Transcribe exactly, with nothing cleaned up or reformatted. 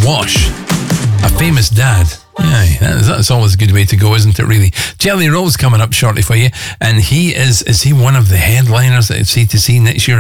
Wash. A famous dad. Yeah, that's, that's always a good way to go, isn't it, really? Jelly Roll's coming up shortly for you, and he is, is he one of the headliners at C two C next year?